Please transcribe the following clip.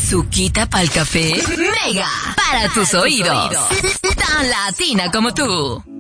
Suquita pa'l café. Mega. Para tus oídos. Tan latina como tú.